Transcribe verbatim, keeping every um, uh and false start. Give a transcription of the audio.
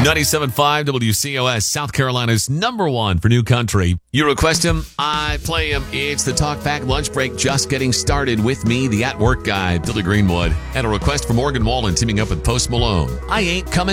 ninety-seven point five W C O S, South Carolina's number one for new country. You request him, I play him. It's the Talkback Lunch Break, just getting started with me, the at-work guy, Billy Greenwood. And a request from Morgan Wallen teaming up with Post Malone. I ain't coming